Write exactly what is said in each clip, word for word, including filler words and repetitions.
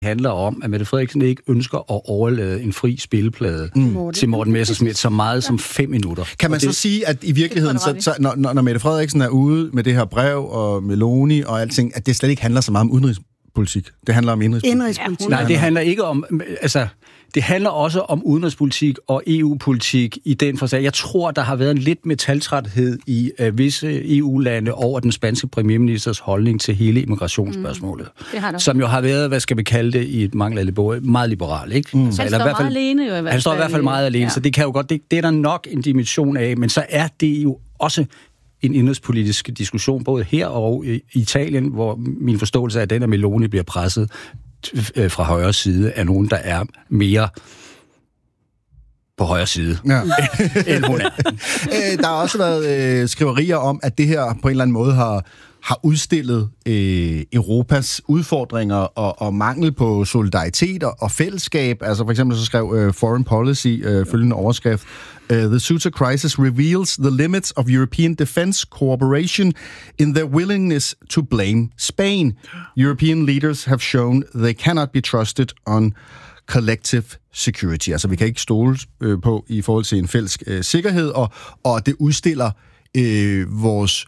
handler om, at Mette Frederiksen ikke ønsker at overlade en fri spilleplade mm. til Morten Messerschmidt så meget som fem minutter. Kan man det, så sige, at i virkeligheden, så, så, når, når Mette Frederiksen er ude med det her brev og Meloni og alting, at det slet ikke handler så meget om udenrigspolitik? Det handler om indrigspolitik? Indrigspolitik. Nej, det handler ikke om... Altså, det handler også om udenrigspolitik og E U-politik i den forstand. Jeg tror, der har været en lidt metaltræthed i uh, visse E U-lande over den spanske premierministers holdning til hele immigrationsspørgsmålet. Mm. Som jo har været, hvad skal vi kalde det, i et mangel af meget liberal, ikke? Mm. Så, han står meget fald, alene jo i hvert fald. Han står i hvert fald meget alene, ja. Så det kan jo godt, det, det er der nok en dimension af, men så er det jo også en indrigspolitisk diskussion, både her og i Italien, hvor min forståelse er, at den, at Meloni bliver presset fra højre side, er nogen, der er mere på højre side, ja. end hun er. Der har også været øh, skriverier om, at det her på en eller anden måde har, har udstillet øh, Europas udfordringer og, og mangel på solidaritet og, og fællesskab. Altså for eksempel så skrev øh, Foreign Policy øh, følgende overskrift: The Ceuta crisis reveals the limits of European defense cooperation in their willingness to blame Spain. European leaders have shown they cannot be trusted on collective security. Altså, vi kan ikke stole øh, på i forhold til en fælles øh, sikkerhed, og, og det udstiller øh, vores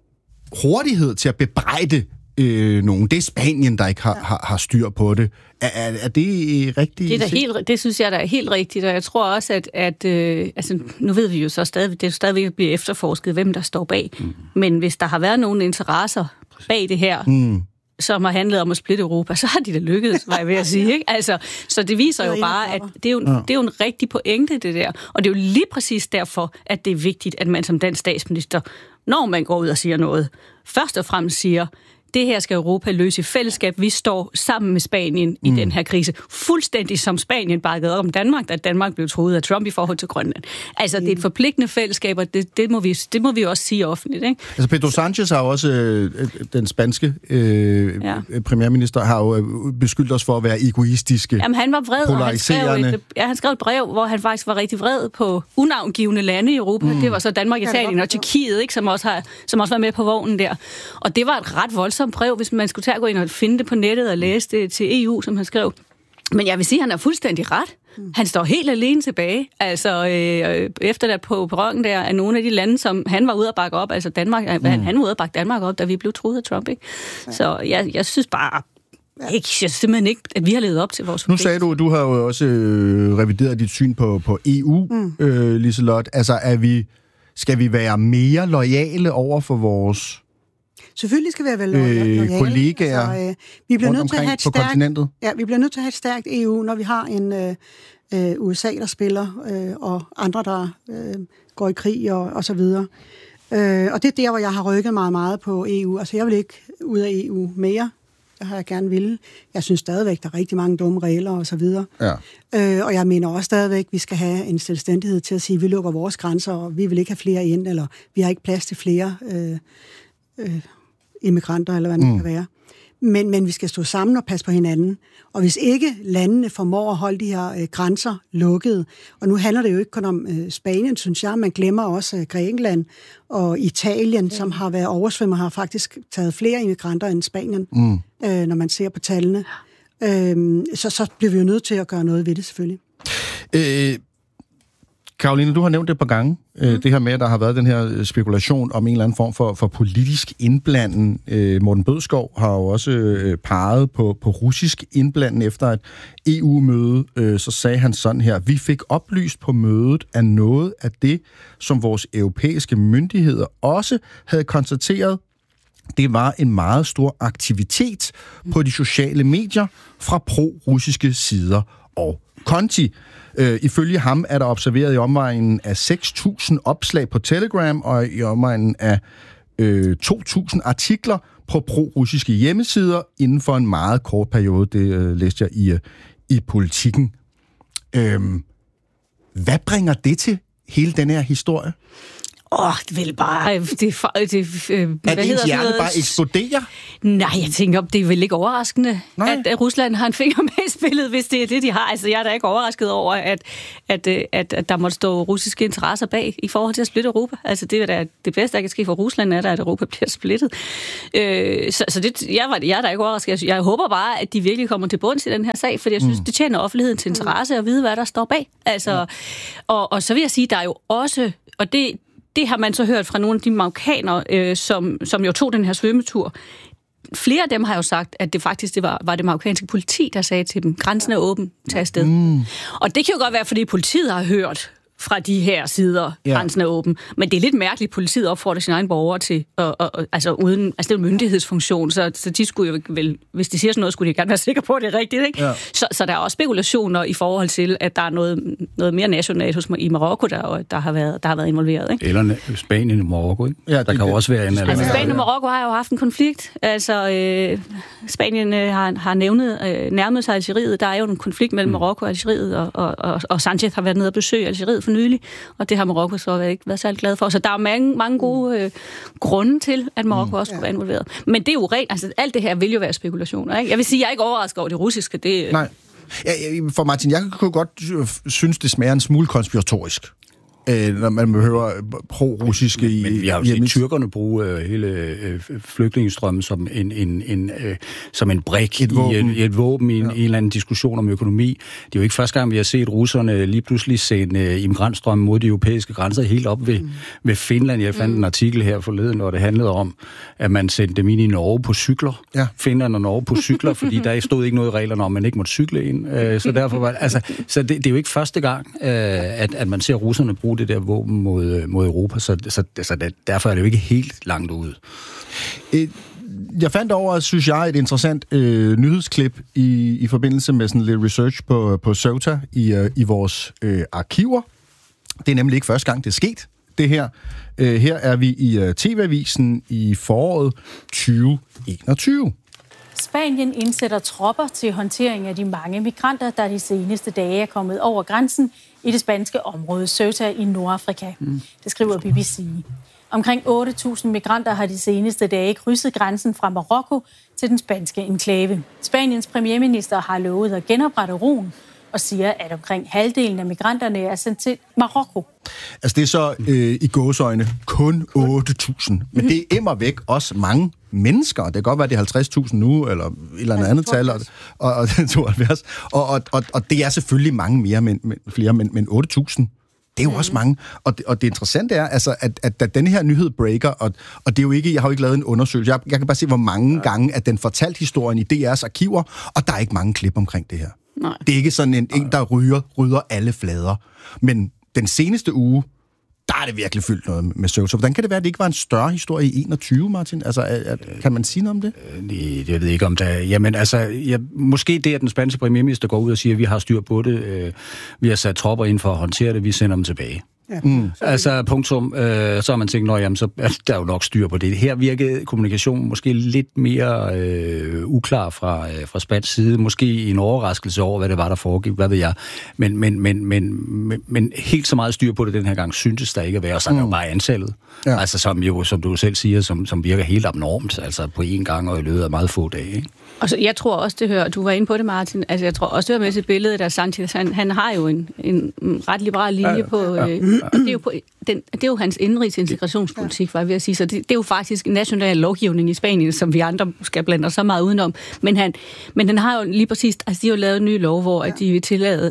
hurtighed til at bebrejde øh, nogen. Det er Spanien, der ikke har, har, har styr på det. Er, er, er det rigtigt? Det, er helt, det synes jeg, der er helt rigtigt, og jeg tror også, at, at øh, altså, nu ved vi jo så stadig, det er stadigvæk bliver efterforsket, hvem der står bag. Mm. Men hvis der har været nogle interesser bag det her, mm. som har handlet om at splitte Europa, så har de da lykkedes, var jeg ved at sige. Ikke? Altså, så det viser jo bare, at det er jo, det er jo en rigtig pointe, det der. Og det er jo lige præcis derfor, at det er vigtigt, at man som dansk statsminister, når man går ud og siger noget, først og fremmest siger, det her skal Europa løse i fællesskab. Vi står sammen med Spanien i mm. den her krise. Fuldstændig som Spanien bakkede op om Danmark, da Danmark blev truet af Trump i forhold til Grønland. Altså, det er et forpligtende fællesskab, og det, det, må, vi, det må vi også sige offentligt. Ikke? Altså, Pedro Sánchez har også, øh, den spanske øh, ja. premierminister, har jo beskyldt os for at være egoistiske. Jamen, han var vred, og han skrev, et, ja, han skrev et brev, hvor han faktisk var rigtig vred på unavngivende lande i Europa. Mm. Det var så Danmark, Italien og Tjekkiet, ikke, som også har som også var med på vognen der. Og det var et ret voldsomt brev, hvis man skulle tage at gå ind og finde det på nettet og læse det til E U, som han skrev. Men jeg vil sige, at han er fuldstændig ret. Han står helt alene tilbage. Altså, øh, efter der på perronen der, er nogle af de lande, som han var ude at bakke op, altså Danmark, mm. han, han var ude at bakke Danmark op, da vi blev truet af Trump, ikke? Ja. Så jeg, jeg synes bare, ikke, jeg synes simpelthen ikke, at vi har levet op til vores Nu sagde du, at du har jo også øh, revideret dit syn på, på E U, mm. øh, Liselott. Altså, er vi, skal vi være mere loyale over for vores Selvfølgelig skal vi være loyale. Øh, kollegaer altså, øh, vi bliver nødt til at have et på stærkt, kontinentet. Ja, vi bliver nødt til at have et stærkt E U, når vi har en øh, øh, U S A, der spiller, øh, og andre, der øh, går i krig og, og så videre. Øh, og det er der, hvor jeg har rykket meget, meget på E U. Altså, jeg vil ikke ud af E U mere. Det har jeg gerne ville. Jeg synes stadigvæk, der er rigtig mange dumme regler og så videre. Ja. Øh, og jeg mener også stadigvæk, at vi skal have en selvstændighed til at sige, at vi lukker vores grænser, og vi vil ikke have flere ind, eller vi har ikke plads til flere øh, øh, immigranter, eller hvad det mm. kan være. Men, men vi skal stå sammen og passe på hinanden. Og hvis ikke landene formår at holde de her øh, grænser lukkede, og nu handler det jo ikke kun om øh, Spanien, synes jeg, man glemmer også øh, Grækenland og Italien, ja. som har været oversvømmet, har faktisk taget flere immigranter end Spanien, mm. øh, når man ser på tallene. Øh, så, så bliver vi jo nødt til at gøre noget ved det, selvfølgelig. Øh, Caroline, du har nævnt det et par gange, mm. det her med, at der har været den her spekulation om en eller anden form for, for politisk indblanden. Morten Bødskov har jo også peget på, på russisk indblanden efter et E U-møde. Så sagde han sådan her: vi fik oplyst på mødet af noget af det, som vores europæiske myndigheder også havde konstateret. Det var en meget stor aktivitet på de sociale medier fra pro-russiske sider og konti. Øh, ifølge ham er der observeret i omegnen af seks tusind opslag på Telegram og i omegnen af øh, to tusind artikler på pro-russiske hjemmesider inden for en meget kort periode. Det øh, læste jeg i, øh, i Politikken. Øh, hvad bringer det til, hele den her historie? Åh, oh, det vil bare... Det, det, øh, at ens hjerne bare eksploderer? Nej, jeg tænker, det er vel ikke overraskende, at, at Rusland har en finger med i spillet, hvis det er det, de har. Altså, jeg er da ikke overrasket over, at, at, at, at der måtte stå russiske interesser bag i forhold til at splitte Europa. Altså, det er da det bedste, der kan ske for Rusland, er der, at Europa bliver splittet. Øh, så så det, jeg, var, jeg er da ikke overrasket. Jeg håber bare, at de virkelig kommer til bunds i den her sag, fordi jeg synes, mm. det tjener offentlighedens interesse at vide, hvad der står bag. Altså, ja. og, og så vil jeg sige, der er jo også... Og det, det har man så hørt fra nogle af de marokkanere, øh, som, som jo tog den her svømmetur. Flere af dem har jo sagt, at det faktisk det var, var det marokkanske politi, der sagde til dem, grænsen er åben, tag afsted. Mm. Og det kan jo godt være, fordi politiet har hørt fra de her sider, ja. grænsen er åben. Men det er lidt mærkeligt, at politiet opfordrer sine egne borgere til, og, og, og, altså uden, altså det er jo myndighedsfunktion, så, så de skulle jo vel, hvis de siger sådan noget, skulle de gerne være sikre på, at det er rigtigt, ikke? Ja. Så, så der er også spekulationer i forhold til, at der er noget, noget mere nationalt hos i Marokko, der, der, har været, der har været involveret, ikke? Eller Spanien og Marokko, ikke? Ja, der det, kan jo også være en... Altså Spanien og Marokko har jo haft en konflikt. Altså øh, Spanien øh, har, har nævnet, øh, nærmet sig Algeriet. Der er jo en konflikt mellem mm. Marokko og Algeriet, og, og, og, og Sanchez har været nede og besøge Algeriet for nylig, og det har Marokko så ikke været særlig glad for. Så der er mange, mange gode øh, grunde til, at Marokko mm, også skulle ja. være involveret. Men det er jo rent, altså alt det her vil jo være spekulationer, ikke? Jeg vil sige, jeg er ikke overrasket over det russiske. Det, Nej. Ja, for Martin, jeg kunne godt synes, det smager en smule konspiratorisk, når man hører pro-russiske i... Men vi har jo set tyrkerne bruge øh, hele øh, flygtningestrømmen som en, en, en, øh, som en brik et våben. i et, et våben i en, ja. en eller anden diskussion om økonomi. Det er jo ikke første gang, vi har set russerne lige pludselig sende øh, immigrantstrømmen mod de europæiske grænser helt op ved, mm. ved Finland. Jeg fandt mm. en artikel her forleden, hvor det handlede om, at man sendte dem ind i Norge på cykler. Ja. Finland og Norge på cykler, fordi der stod ikke noget i reglerne om, man ikke måtte cykle ind. Øh, så derfor var altså, så det, det er jo ikke første gang, øh, at, at man ser russerne bruge det der våben mod, mod Europa, så, så, så derfor er det jo ikke helt langt ude. Jeg fandt over, synes jeg, et interessant øh, nyhedsklip i, i forbindelse med sådan lidt research på, på Ceuta i, øh, i vores øh, arkiver. Det er nemlig ikke første gang, det er sket, det her. Øh, her er vi i øh, T V-avisen i foråret tyve enogtyve. Spanien indsætter tropper til håndtering af de mange migranter, der de seneste dage er kommet over grænsen i det spanske område Ceuta i Nordafrika. Mm. Det skriver B B C. Omkring otte tusind migranter har de seneste dage krydset grænsen fra Marokko til den spanske enklave. Spaniens premierminister har lovet at genoprette roen og siger, at omkring halvdelen af migranterne er sendt til Marokko. Altså det er så øh, i gåseøjne kun otte tusind, men det er immer væk også mange mennesker. Det kan godt være, det er halvtreds tusind nu, eller et eller andet andet tal, og, og, og tooghalvfjerds. Og, og, og, og det er selvfølgelig mange mere, men, men, flere, men, men otte tusind, det er jo mm. også mange. Og det, og det interessante er, altså, at, at, at denne her nyhed breaker, og, og det er jo ikke, jeg har jo ikke lavet en undersøgelse, jeg, jeg kan bare se, hvor mange ja. gange, at den fortalte historien i D R's arkiver, og der er ikke mange klip omkring det her. Nej. Det er ikke sådan en, en der ryger, rydder alle flader. Men den seneste uge, der er det virkelig fyldt noget med Ceuta. Hvordan kan det være, at det ikke var en større historie i enogtyve, Martin? Altså, at, at, kan man sige noget om det? Øh, jeg ved ikke om det. Jamen, altså, jeg, måske det, at den spanske premierminister går ud og siger, at vi har styr på det, øh, vi har sat tropper ind for at håndtere det, vi sender dem tilbage. Ja. Mm. Altså, punktum, øh, så har man tænkt, nå, jamen, så er der jo nok styr på det. Her virkede kommunikationen måske lidt mere øh, uklar fra, øh, fra spansk side. Måske en overraskelse over, hvad det var, der foregik, hvad ved jeg. Men, men, men, men, men, men helt så meget styr på det den her gang, syntes der ikke at være. Og så er det jo bare antallet. Ja. Altså, som, jo, som du selv siger, som, som virker helt abnormt, altså på én gang og i løbet af meget få dage, ikke? Og så, jeg tror også, det hører, du var inde på det, Martin, altså jeg tror også, det hører med til billedet, der Sanchez, han, han har jo en, en ret liberal linje ja, ja, på, ja. Øh, og det er jo, på den, det er jo hans indrigs integrationspolitik, var jeg ved at sige, så det, det er jo faktisk national lovgivning i Spanien, som vi andre skal blande os så meget udenom, men han, men den har jo lige præcis, altså de har jo lavet en ny lov, hvor ja. at de vil tillade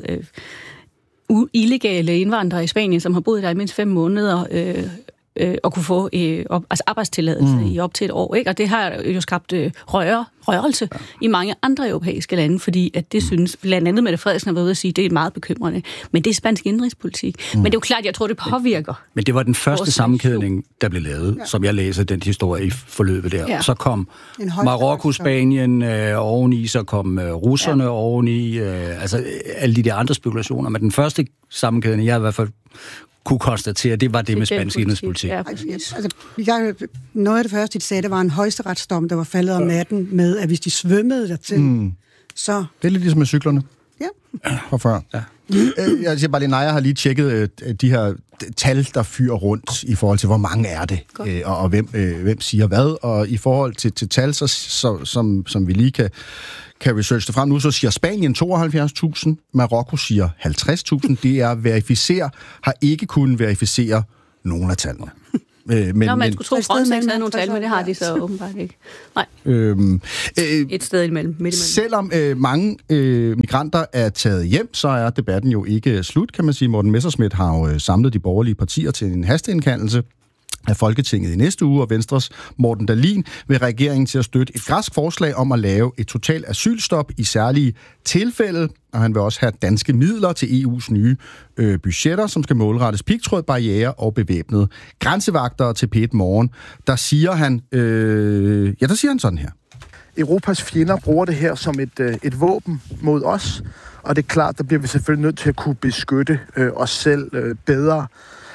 øh, illegale indvandrere i Spanien, som har boet der i mindst fem måneder, øh, øh, og kunne få øh, op, altså arbejdstilladelse mm. i op til et år, ikke? Og det har jo skabt øh, røre, rørelse ja. i mange andre europæiske lande, fordi at det synes, blandt andet Mette Frederiksen har været ude at sige, det er meget bekymrende. Men det er spansk indrigspolitik. Mm. Men det er jo klart, jeg tror, det påvirker. Men det var den første sammenkædning, der blev lavet, ja. som jeg læser den historie i forløbet der. Ja. Så kom Marokko, Spanien øh, oveni, så kom øh, russerne ja. oveni, øh, altså alle de der andre spekulationer. Men den første sammenkædning, jeg i hvert fald kunne konstatere, det var det, det med spansk indrigspolitik. Ja, altså, jeg, noget af det første, de sagde, det var en højesteretsdom, der var faldet om natten med, at hvis de svømmede dertil, mm. så... Det er lidt ligesom med cyklerne. Ja. Fra før. Ja. Jeg siger bare lige, nej, jeg har lige tjekket de her tal, der fyrer rundt i forhold til, hvor mange er det, øh, og, og hvem, øh, hvem siger hvad. Og i forhold til, til tal, så, så, som, som vi lige kan, kan researche det frem nu, så siger Spanien tooghalvfjerds tusind, Marokko siger halvtreds tusind. Det er verificere, har ikke kunnet verificere nogen af tallene. Øh, men, Nå, man skulle tro, at Frontex havde nogle tal, men det har de så åbenbart ikke. Nej. Øhm, øh, Et sted imellem, midt imellem. Selvom øh, mange øh, migranter er taget hjem, så er debatten jo ikke slut, kan man sige. Morten Messerschmidt har jo øh, samlet de borgerlige partier til en hasteindkaldelse af Folketinget i næste uge, og Venstres Morten Dahlin vil regeringen til at støtte et græsk forslag om at lave et totalt asylstop i særlige tilfælde, og han vil også have danske midler til E U's nye øh, budgetter, som skal målrettes pigtråd, barriere og bevæbnede grænsevagter. Til P et Morgen, der siger han, øh, ja, der siger han sådan her. Europas fjender bruger det her som et, øh, et våben mod os, og det er klart, der bliver vi selvfølgelig nødt til at kunne beskytte øh, os selv øh, bedre.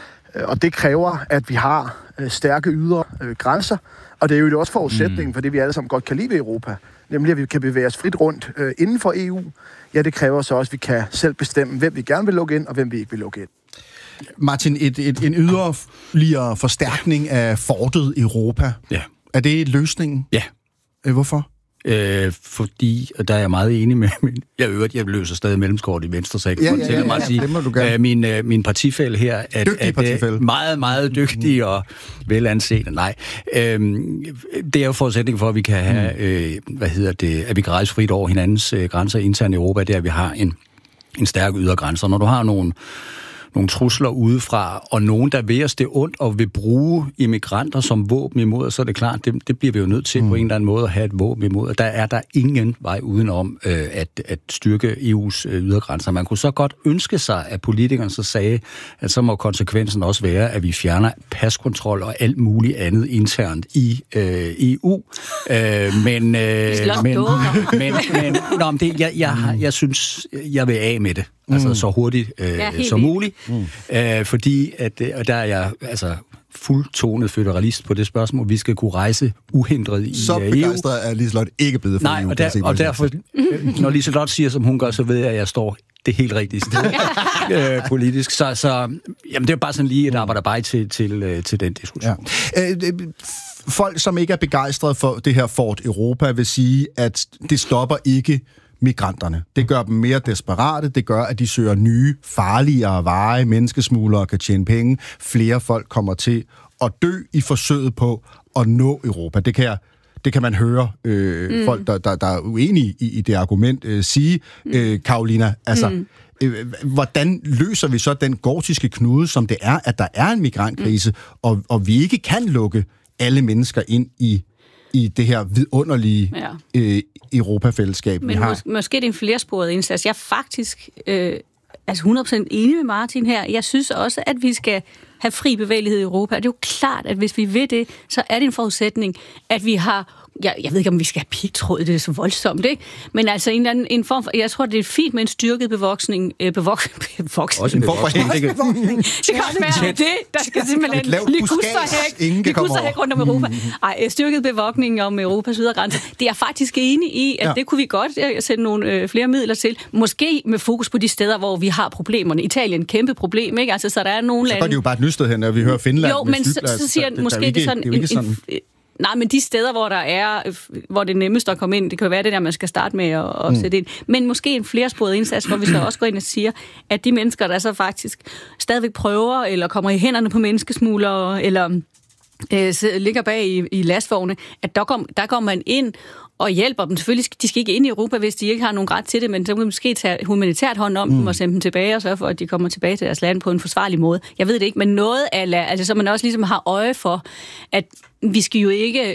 Og det kræver, at vi har øh, stærke ydre øh, grænser, og det er jo også forudsætningen mm. for det, vi alle sammen godt kan lide ved Europa, nemlig at vi kan bevæge os frit rundt øh, inden for E U. Ja, det kræver så også, at vi kan selv bestemme, hvem vi gerne vil lukke ind, og hvem vi ikke vil lukke ind. Martin, et, et, en yderligere forstærkning af fortet Europa. Ja. Er det løsningen? Ja. Hvorfor? Øh, fordi, og der er jeg meget enig med min, jeg øvrigt, jeg løser stadig mellemskort i Venstre, så jeg kan ja, ja, ja, mig at sige, det må du gerne. Øh, min, øh, min partifælle her, at, at partifælle. meget, meget dygtig og velanset. Nej, øh, det er jo forudsætning for, at vi kan have, øh, hvad hedder det, at vi kan rejse frit over hinandens øh, grænser internt i Europa, det er, at vi har en, en stærk ydre grænser. Når du har nogle nogle trusler udefra, og nogen, der vil os det ondt og vil bruge immigranter som våben imod, så er det klart, det, det bliver vi jo nødt til mm. på en eller anden måde at have et våben imod, og der er der ingen vej udenom øh, at, at styrke E U's øh, ydergrænser. Man kunne så godt ønske sig, at politikerne så sagde, at så må konsekvensen også være, at vi fjerner paskontrol og alt muligt andet internt i øh, E U. Øh, men, øh, men, men, men nå, men det, jeg, jeg, jeg synes, jeg vil af med det. Altså mm. så hurtigt øh, ja, som muligt. Mm. Æh, fordi, at, og der er jeg altså fuldtonet føderalist på det spørgsmål, vi skal kunne rejse uhindret i så E U. Så begejstret er Liselott ikke blevet for Nej, E U. og, der, og derfor, når Liselott siger, som hun gør, så ved jeg, at jeg står det helt rigtige sted øh, politisk. Så, så jamen, det er bare sådan lige et arbejde bare til, til, til den diskussion. Ja. Øh, folk, som ikke er begejstrede for det her Fort Europa, vil sige, at det stopper ikke migranterne. Det gør dem mere desperate, det gør, at de søger nye, farligere veje, menneskesmuglere kan tjene penge, flere folk kommer til at dø i forsøget på at nå Europa. Det kan, jeg, det kan man høre øh, mm. folk, der, der, der er uenige i, i det argument, øh, sige. Øh, Karolina, altså, mm. øh, hvordan løser vi så den gordiske knude, som det er, at der er en migrantkrise, mm. og, og vi ikke kan lukke alle mennesker ind i i det her vidunderlige ja. øh, Europafællesskab, Men vi har. Mås- måske det er en flersporet indsats. Jeg er faktisk øh, altså hundrede procent enig med Martin her. Jeg synes også, at vi skal have fri bevægelighed i Europa. Det er jo klart, at hvis vi vil det, så er det en forudsætning, at vi har Jeg, jeg ved ikke, om vi skal have pigtråd, det er så voldsomt, ikke? Men altså en eller anden en form for, jeg tror, det er fint med en styrket bevoksning. Øh, bevok, bevoksning. Også en form for bevokning. Det kan også være det, der skal simpelthen lige kusterhæk rundt om Europa. Ej, styrket bevogtning om Europas ydergrænser. Det er jeg faktisk enig i, at ja. det kunne vi godt sætte nogle øh, flere midler til. Måske med fokus på de steder, hvor vi har problemerne. Italien, kæmpe problem, ikke? Altså, så der er nogle lande... Så går de jo bare et nyt sted hen, når vi hører Finland. Jo, men så, så siger jeg, måske det er sådan... En, en, Nej, men de steder, hvor der er, hvor det er nemmest at komme ind, det kan jo være det der, man skal starte med at, at mm. sætte ind. Men måske en flersporet indsats, hvor vi så også går ind og siger, at de mennesker, der så faktisk stadigvæk prøver, eller kommer i hænderne på menneskesmuglere, eller øh, ligger bag i, i lastvogne, at der går, der går man ind og hjælper dem. Selvfølgelig skal de skal ikke ind i Europa, hvis de ikke har nogen ret til det, men så kan man måske tage humanitært hånd om mm. dem og sende dem tilbage og sørge for, at de kommer tilbage til deres land på en forsvarlig måde. Jeg ved det ikke, men noget af, altså så man også ligesom har øje for, at vi skal jo ikke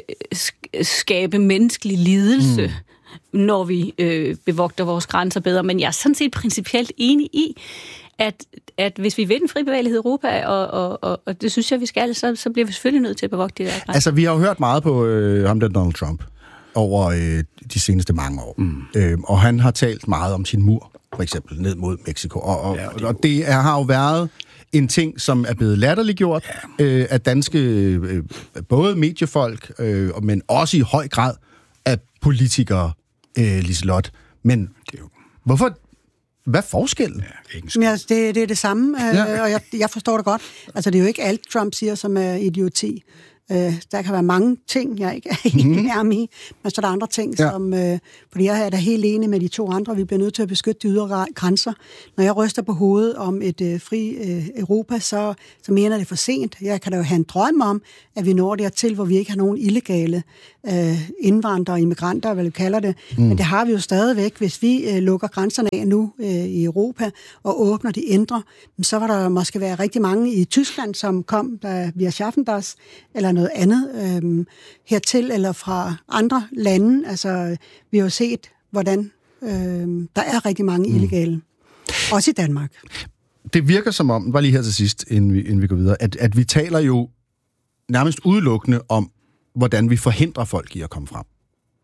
skabe menneskelig lidelse, mm. når vi øh, bevogter vores grænser bedre, men jeg er sådan set principielt enig i, at, at hvis vi vil den fri bevægelighed i Europa, og, og, og, og det synes jeg, vi skal, så, så bliver vi selvfølgelig nødt til at bevogte de der grænser. Altså, vi har jo hørt meget på øh, ham der Donald Trump over øh, de seneste mange år. Mm. Øh, og han har talt meget om sin mur, for eksempel, ned mod Mexico. Og, og, ja, og, det, og det er, har jo været en ting, som er blevet latterliggjort ja. øh, af danske, øh, både mediefolk, øh, men også i høj grad af politikere, øh, Liselott. Men det er jo... hvorfor, Hvad er forskellen? Ja, ja, det, det er det samme, øh, Ja. og jeg, jeg forstår det godt. Altså, det er jo ikke alt, Trump siger, som er idioti. Øh, der kan være mange ting, jeg ikke er enig mm. i, men så er der andre ting, ja. som... Øh, fordi jeg er da helt enig med de to andre. Vi bliver nødt til at beskytte de ydre grænser. Når jeg ryster på hovedet om et øh, fri øh, Europa, så, så mener jeg det for sent. Jeg kan da jo have en drøm om, at vi når dertil, hvor vi ikke har nogen illegale øh, indvandrere og immigranter, hvad vi kalder det. Mm. Men det har vi jo stadigvæk. Hvis vi øh, lukker grænserne af nu øh, i Europa og åbner de indre, så var der måske være rigtig mange i Tyskland, som kom der via Schaffendas, eller noget andet øh, hertil, eller fra andre lande. Altså, vi har jo set, hvordan øh, der er rigtig mange mm. illegale. Også i Danmark. Det virker som om, bare lige her til sidst, inden vi, inden vi går videre, at, at vi taler jo nærmest udelukkende om, hvordan vi forhindrer folk i at komme frem.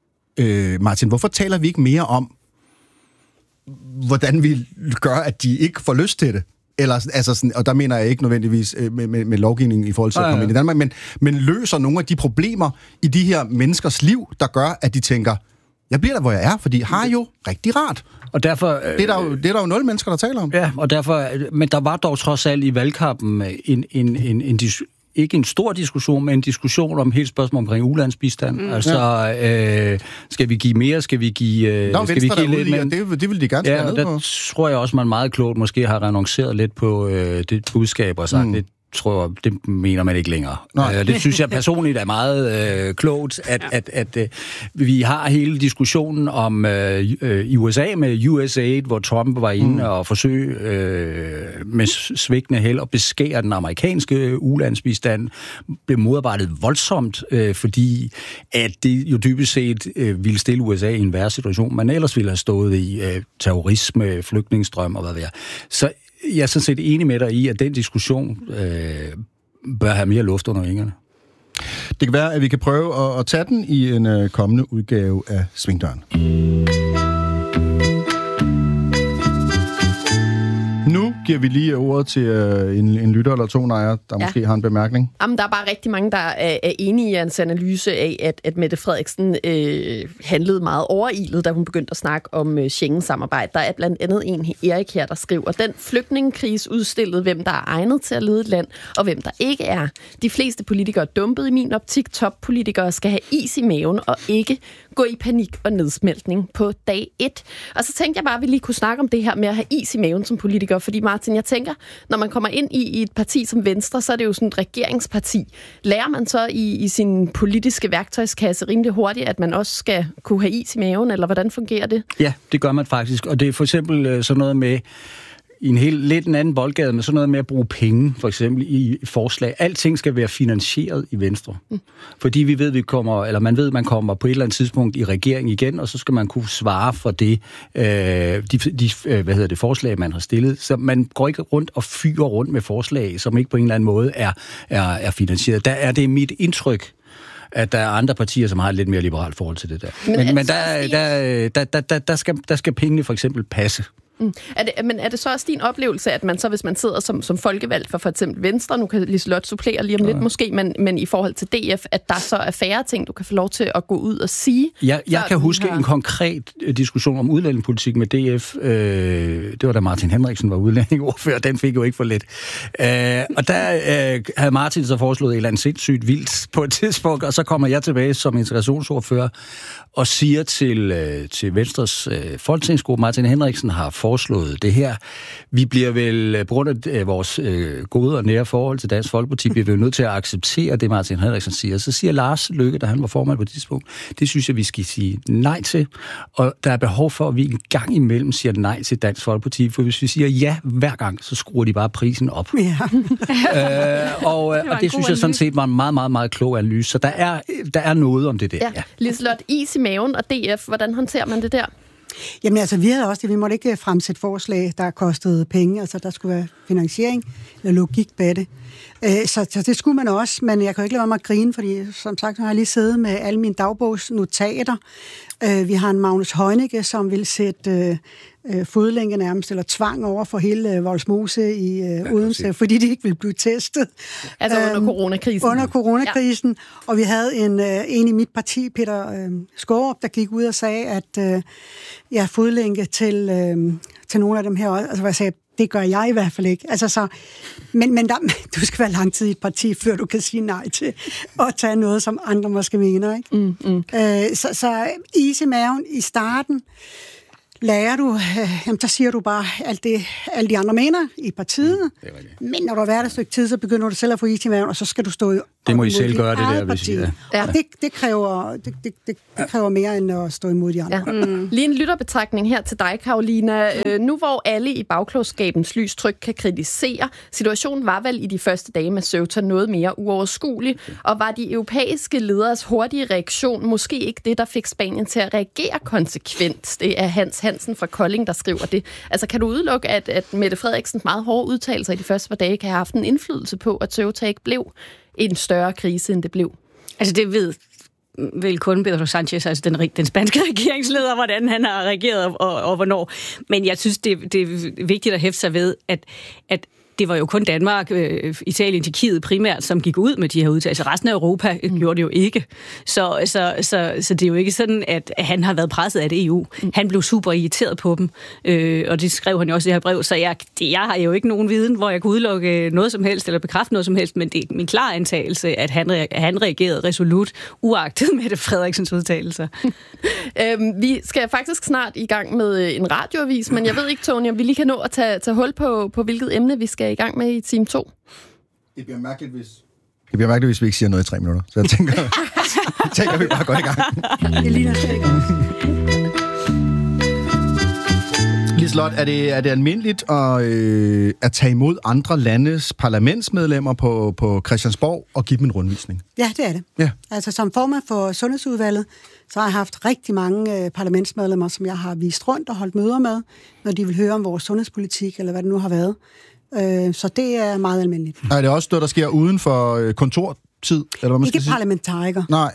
Øh, Martin, hvorfor taler vi ikke mere om, hvordan vi gør, at de ikke får lyst til det? Eller, altså sådan, og der mener jeg ikke nødvendigvis med, med, med lovgivningen i forhold til at komme ind i Danmark, men, men løser nogle af de problemer i de her menneskers liv, der gør, at de tænker, jeg bliver der, hvor jeg er, fordi jeg har jo rigtig rart. Og derfor, det, er der jo, det er der jo nul mennesker, der taler om. Ja, og derfor, men der var dog trods alt i valgkampen en, en, en, en dis, ikke en stor diskussion, men en diskussion om hele spørgsmål omkring ulandsbistand. Mm. Altså, ja. øh, skal vi give mere? Skal vi give, øh, Nå, skal vi give lidt? Men det, det vil de gerne ja, og der på. tror jeg også, man meget klogt måske har renonceret lidt på øh, det budskab og sagt, mm. det tror jeg, det mener man ikke længere. Øh, det synes jeg personligt er meget øh, klogt, at, ja. at, at, at øh, vi har hele diskussionen om øh, i U S A med U S A I D, hvor Trump var inde mm. og forsøge øh, med svigtende held at beskære den amerikanske ulandsbistand, blev modarbejdet voldsomt, øh, fordi at det jo dybest set øh, ville stille U S A i en værre situation, man ellers ville have stået i øh, terrorisme, flygtningestrøm og hvad ved jeg. Så jeg er sådan set enig med dig i, at den diskussion øh, bør have mere luft under vingerne. Det kan være, at vi kan prøve at, at tage den i en øh, kommende udgave af Svingdøren. Nu giver vi lige ordet til øh, en, en lytter eller to, Naja, der ja. måske har en bemærkning. Jamen, der er bare rigtig mange, der er, er enige i hans analyse af, at, at Mette Frederiksen øh, handlede meget overilet, da hun begyndte at snakke om øh, Schengen-samarbejde. Der er blandt andet en, Erik her, der skriver, den flygtningekrise udstillede, hvem der er egnet til at lede et land, og hvem der ikke er. De fleste politikere er dumpet i min optik. Toppolitikere skal have is i maven og ikke gå i panik og nedsmeltning på dag et. Og så tænkte jeg bare, at vi lige kunne snakke om det her med at have is i maven som politiker. Fordi Martin, jeg tænker, når man kommer ind i, i et parti som Venstre, så er det jo sådan et regeringsparti. Lærer man så i, i sin politiske værktøjskasse rimelig hurtigt, at man også skal kunne have is i maven, eller hvordan fungerer det? Ja, det gør man faktisk. Og det er for eksempel sådan noget med, i en helt lidt en anden boldgade, med sådan noget med at bruge penge, for eksempel i forslag. Alting skal være finansieret i Venstre. Mm. Fordi vi ved, vi kommer, eller man ved, man kommer på et eller andet tidspunkt i regering igen, og så skal man kunne svare for det, øh, de, de hvad hedder det, forslag, man har stillet. Så man går ikke rundt og fyrer rundt med forslag, som ikke på en eller anden måde er, er, er finansieret. Der er det mit indtryk, at der er andre partier, som har et lidt mere liberalt forhold til det der. Men, men, men der, der, der, der, der, der, skal, der skal pengene for eksempel passe. Mm. Er det, men er det så også din oplevelse, at man så, hvis man sidder som, som folkevalgt for for eksempel Venstre, nu kan Liselott supplere lige om lidt måske, men, men i forhold til D F, at der så er færre ting, du kan få lov til at gå ud og sige? Jeg, jeg kan huske her en konkret diskussion om udlændingepolitik med D F. Øh, det var da Martin Henriksen var udlændingeordfører, den fik jo ikke for lidt. Øh, og der øh, havde Martin så foreslået et eller andet sindssygt vildt på et tidspunkt, og så kommer jeg tilbage som integrationsordfører og siger til, øh, til Venstres øh, folketingsgruppe, Martin Henriksen har foreslået det her. Vi bliver vel, på grund af vores øh, gode og nære forhold til Dansk Folkeparti, bliver vi jo nødt til at acceptere det, Martin Henriksen siger. Så siger Lars Løkke, da han var formand på det tidspunkt, det synes jeg, vi skal sige nej til. Og der er behov for, at vi en gang imellem siger nej til Dansk Folkeparti, for hvis vi siger ja hver gang, så skruer de bare prisen op. Ja. øh, og og det, det synes jeg sådan set var en meget, meget, meget klog analyse. Så der er, der er noget om det der. Ja. Ja. Liselott, is i maven og D F, hvordan håndterer man det der? Jamen altså, vi havde også det. Vi måtte ikke fremsætte forslag, der kostede penge. Altså, der skulle være finansiering eller logik bag det. Så, så det skulle man også, men jeg kan jo ikke lade mig at grine, fordi som sagt, har jeg lige siddet med alle mine dagbogsnotater. Vi har en Magnus Heunicke, som vil sætte øh, fodlænke nærmest, eller tvang over for hele øh, Vollsmose i øh, Odense, fordi de ikke ville blive testet. Altså under øhm, coronakrisen? Under coronakrisen. Ja. Og vi havde en, øh, en i mit parti, Peter øh, Skårup, der gik ud og sagde, at øh, ja, fodlænke til, øh, til nogle af dem her også. Altså, hvor jeg sagde, det gør jeg i hvert fald ikke. Altså, så, men men der, du skal være lang tid i et parti, før du kan sige nej til at tage noget, som andre måske mener. Ikke? Mm, mm. Øh, så, så is i maven i starten, lærer du, øh, jamen, der siger du bare alt det, alle de andre mener i partiet. Mm, men når du har været et stykke tid, så begynder du selv at få is i maven, og så skal du stå i det må I selv gøre, det der, hvis I er. Ja. Og det, det, kræver, det, det, det, det kræver mere, end at stå imod de andre. Ja. Mm. Lige en lytterbetragtning her til dig, Karolina. Øh, nu hvor alle i bagklogskabens lys tryk kan kritisere, situationen var vel i de første dage med Ceuta noget mere uoverskuelig, og var de europæiske lederes hurtige reaktion måske ikke det, der fik Spanien til at reagere konsekvent? Det er Hans Hansen fra Kolding, der skriver det. Altså, kan du udelukke, at, at Mette Frederiksens meget hårde udtalelser i de første par dage kan have haft en indflydelse på, at Ceuta ikke blev en større krise, end det blev? Altså, det ved vel kun Pedro Sanchez, altså den, den spanske regeringsleder, hvordan han har reageret og, og hvornår. Men jeg synes, det, det er vigtigt at hæfte sig ved, at, at det var jo kun Danmark, øh, Italien, Tjekkiet primært, som gik ud med de her udtalelser. Resten af Europa mm. gjorde det jo ikke. Så, så, så, så det er jo ikke sådan, at han har været presset af det E U. Mm. Han blev super irriteret på dem, øh, og det skrev han jo også i det her brev. Så jeg, det, jeg har jo ikke nogen viden, hvor jeg kan udelukke noget som helst, eller bekræfte noget som helst, men det er min klare antagelse, at han, at han reagerede resolut, uagtet Mette Frederiksens udtalelser. øhm, vi skal faktisk snart i gang med en radioavis, men jeg ved ikke, Tony, om vi lige kan nå at tage, tage hul på, på, hvilket emne vi skal i gang med i time to. Det bliver mærkeligt, hvis... Det bliver mærkeligt, hvis vi ikke siger noget i tre minutter. Så jeg tænker, jeg tænker vi bare går i gang. Det ligner slet ikke. Liselott, er det, er det almindeligt at, øh, at tage imod andre landes parlamentsmedlemmer på, på Christiansborg og give dem en rundvisning? Ja, det er det. Ja. Altså, som formand for Sundhedsudvalget, så har jeg haft rigtig mange øh, parlamentsmedlemmer, som jeg har vist rundt og holdt møder med, når de vil høre om vores sundhedspolitik, eller hvad det nu har været. Så det er meget almindeligt. Er det også noget, der sker uden for kontortid? Eller hvad man ikke skal parlamentariker. Nej.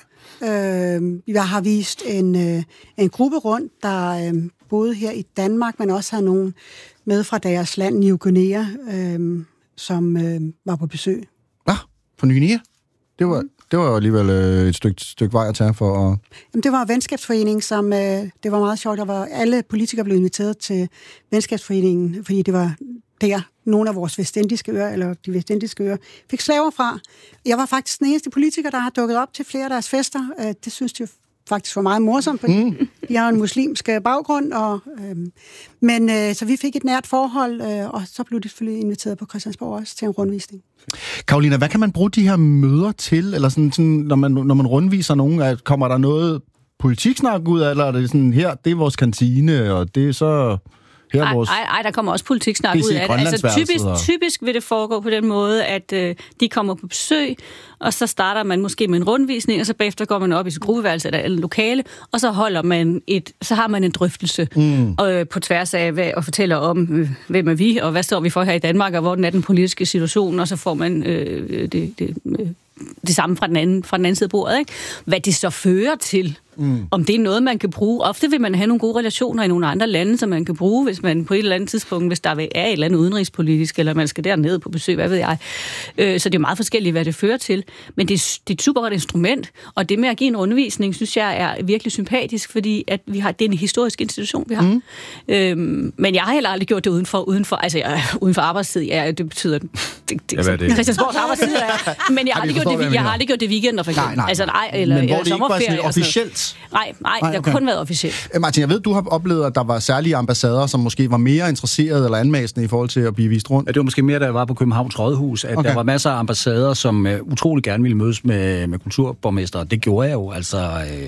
Øh, jeg har vist en, en gruppe rundt, der øh, boede her i Danmark, men også har nogen med fra deres land, New Guinea, øh, som øh, var på besøg. Ah, fra New Guinea? Det var, mm. det var alligevel øh, et stykke, stykke vej at tage for at... Jamen, det var en venskabsforening, som... Øh, det var meget sjovt. Der var, alle politikere blev inviteret til venskabsforeningen, fordi det var der nogle af vores vestindiske øer, eller de vestindiske øer, fik slaver fra. Jeg var faktisk den eneste politiker, der har dukket op til flere af deres fester. Det synes de faktisk var meget morsomt, fordi mm. de har en muslimsk baggrund. Og, øh, men øh, så vi fik et nært forhold, øh, og så blev de selvfølgelig inviteret på Christiansborg også til en rundvisning. Karolina, hvad kan man bruge de her møder til? Eller sådan, sådan, når, man, når man rundviser nogen, kommer der noget politiksnak ud af, eller er det sådan, her, det er vores kantine, og det er så... Ej, ej, ej, der kommer også politiksnak ud af det. Altså, typisk, typisk vil det foregå på den måde, at øh, de kommer på besøg, og så starter man måske med en rundvisning, og så bagefter går man op i sit gruppeværelse eller et lokale, og så holder man et, så har man en drøftelse mm. øh, på tværs af hvad, og fortæller om, øh, hvem er vi, og hvad står vi for her i Danmark, og hvordan er den politiske situation, og så får man øh, det, det, øh, det samme fra den anden, fra den anden side af bordet, ikke? Hvad det så fører til. Mm. Om det er noget, man kan bruge. Ofte vil man have nogle gode relationer i nogle andre lande, som man kan bruge, hvis man på et eller andet tidspunkt, hvis der er et eller andet udenrigspolitisk, eller man skal dernede på besøg, hvad ved jeg. Øh, så det er meget forskelligt, hvad det fører til. Men det er, det er et super godt instrument, og det med at give en undervisning, synes jeg er virkelig sympatisk, fordi at vi har, det er en historisk institution, vi har. Mm. Øhm, men jeg har heller aldrig gjort det udenfor, udenfor, altså jeg, uden for arbejdstid. Ja, det betyder det, det, det, ja, det? Christiansborgs arbejdstid, ja. Men jeg har aldrig gjort det, jeg har aldrig gjort det weekender, for eksempel. Nej, nej. Altså nej, eller, men hvor eller det ikke var sådan officielt? Nej, nej, nej, det har kun været officielt. Martin, jeg ved, du har oplevet, at der var særlige ambassader, som måske var mere interesserede eller anmæsende i forhold til at blive vist rundt. Ja, det var måske mere, da jeg var på Københavns Rådhus, at okay. der var masser af ambassader, som uh, utrolig gerne ville mødes med, med kulturborgmester. Det gjorde jeg jo, altså... Uh,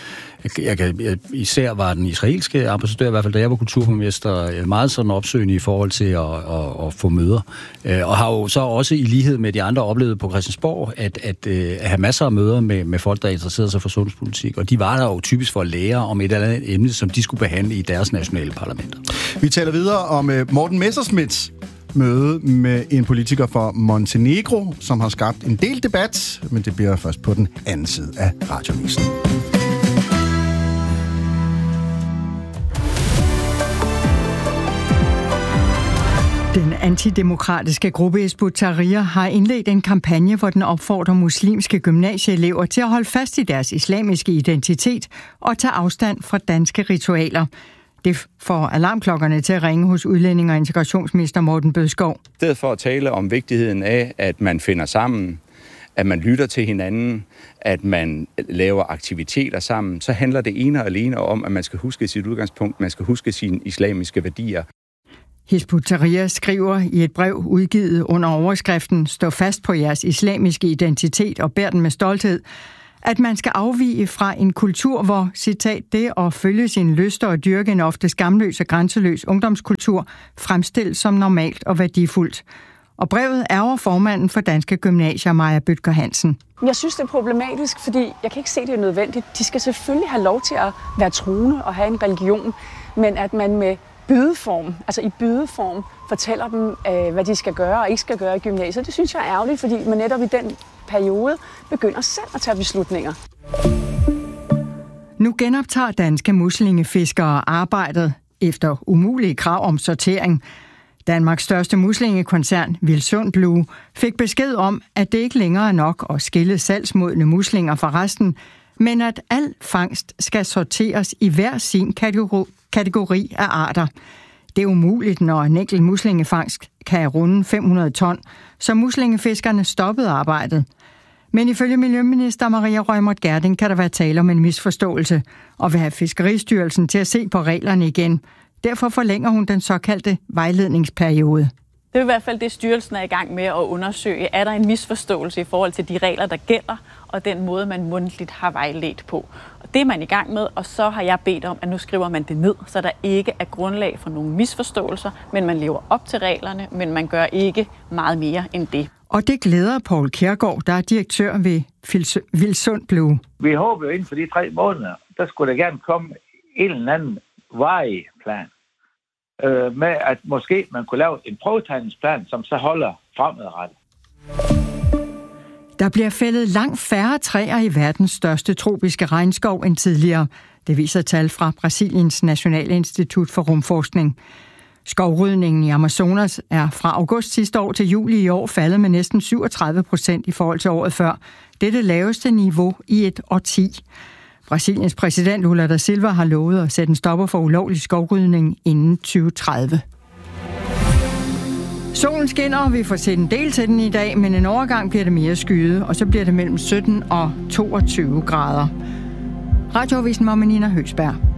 Jeg kan, jeg, især var den israelske ambassadør, i hvert fald da jeg var kulturborgmester, meget sådan opsøgende i forhold til at, at, at få møder. Og har jo så også i lighed med de andre oplevet på Christiansborg, at, at, at have masser af møder med, med folk, der interesserede sig for sundhedspolitik. Og de var der jo typisk for at lære om et eller andet emne, som de skulle behandle i deres nationale parlamenter. Vi taler videre om Morten Messerschmidts møde med en politiker fra Montenegro, som har skabt en del debat, men det bliver først på den anden side af radiovisen. Den antidemokratiske gruppe Hizb ut-Tahrir har indledt en kampagne, hvor den opfordrer muslimske gymnasieelever til at holde fast i deres islamiske identitet og tage afstand fra danske ritualer. Det får alarmklokkerne til at ringe hos udlænding- og integrationsminister Morten Bødskov. I stedet for at tale om vigtigheden af, at man finder sammen, at man lytter til hinanden, at man laver aktiviteter sammen, så handler det ene og alene om, at man skal huske sit udgangspunkt, man skal huske sine islamiske værdier. Hizb ut-Tahrir skriver i et brev udgivet under overskriften "Stå fast på jeres islamiske identitet og bær den med stolthed", at man skal afvige fra en kultur, hvor, citat, det at følge sine lyster og dyrke en ofte skamløs og grænseløs ungdomskultur fremstilles som normalt og værdifuldt. Og brevet ærger formanden for Danske Gymnasier, Maja Bødker Hansen. Jeg synes, det er problematisk, fordi jeg kan ikke se, det er nødvendigt. De skal selvfølgelig have lov til at være troende og have en religion, men at man med bydeform, altså i bydeform, fortæller dem, øh, hvad de skal gøre og ikke skal gøre i gymnasiet. Det synes jeg er ærgerligt, fordi man netop i den periode begynder selv at tage beslutninger. Nu genoptager danske muslingefiskere arbejdet efter umulige krav om sortering. Danmarks største muslingekoncern, Vilsund Blue, fik besked om, at det ikke længere er nok at skille salgsmodne muslinger fra resten, men at al fangst skal sorteres i hver sin kategori af arter. Det er umuligt, når en enkelt muslingefangst kan runde fem hundrede ton, så muslingefiskerne stoppede arbejdet. Men ifølge Miljøminister Maria Reumert Gjerding kan der være tale om en misforståelse og vil have Fiskeristyrelsen til at se på reglerne igen. Derfor forlænger hun den såkaldte vejledningsperiode. Det er i hvert fald det, styrelsen er i gang med at undersøge. Er der en misforståelse i forhold til de regler, der gælder, og den måde, man mundtligt har vejledt på? Og det er man i gang med, og så har jeg bedt om, at nu skriver man det ned, så der ikke er grundlag for nogle misforståelser, men man lever op til reglerne, men man gør ikke meget mere end det. Og det glæder Poul Kjærgaard, der er direktør ved Vilsund Blue. Vi håber jo inden for de tre måneder, der skulle der gerne komme en eller anden vejplan. Øh, med at måske man kunne lave en prøvetegningsplan, som så holder fremadrettet. Der bliver fældet langt færre træer i verdens største tropiske regnskov end tidligere. Det viser tal fra Brasiliens Nationale Institut for Rumforskning. Skovrydningen i Amazonas er fra august sidste år til juli i år faldet med næsten syvogtredive procent i forhold til året før. Det er det laveste niveau i et årti. Brasiliens præsident Lula da Silva har lovet at sætte en stopper for ulovlig skovrydning inden tyve tredive. Solen skinner, og vi får set en del til den i dag, men en overgang bliver det mere skyet, og så bliver det mellem sytten og toogtyve grader. Radioavisen med Nina Høgsberg.